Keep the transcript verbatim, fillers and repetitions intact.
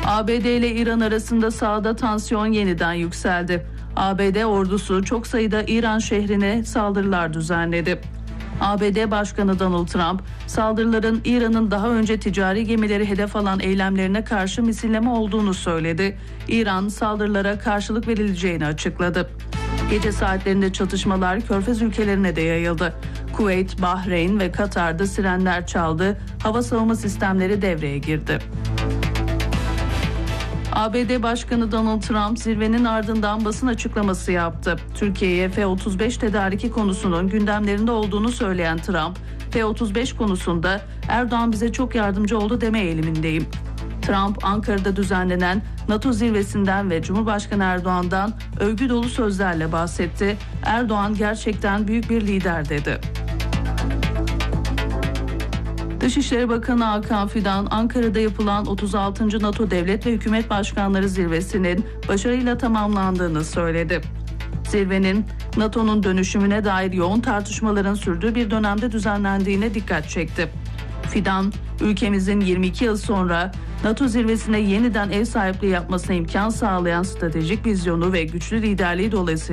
A B D ile İran arasında sahada tansiyon yeniden yükseldi. A B D ordusu çok sayıda İran şehrine saldırılar düzenledi. A B D Başkanı Donald Trump, saldırıların İran'ın daha önce ticari gemileri hedef alan eylemlerine karşı misilleme olduğunu söyledi. İran saldırılara karşılık verileceğini açıkladı. Gece saatlerinde çatışmalar Körfez ülkelerine de yayıldı. Kuveyt, Bahreyn ve Katar'da sirenler çaldı, hava savunma sistemleri devreye girdi. A B D Başkanı Donald Trump zirvenin ardından basın açıklaması yaptı. Türkiye'ye F otuz beş tedariki konusunun gündemlerinde olduğunu söyleyen Trump, F otuz beş konusunda Erdoğan bize çok yardımcı oldu deme eğilimindeyim. Trump, Ankara'da düzenlenen NATO zirvesinden ve Cumhurbaşkanı Erdoğan'dan övgü dolu sözlerle bahsetti. Erdoğan gerçekten büyük bir lider dedi. Dışişleri Bakanı Hakan Fidan, Ankara'da yapılan otuz altıncı NATO Devlet ve Hükümet Başkanları Zirvesi'nin başarıyla tamamlandığını söyledi. Zirvenin NATO'nun dönüşümüne dair yoğun tartışmaların sürdüğü bir dönemde düzenlendiğine dikkat çekti. Fidan, ülkemizin yirmi iki yıl sonra NATO zirvesine yeniden ev sahipliği yapmasına imkan sağlayan stratejik vizyonu ve güçlü liderliği dolayısıyla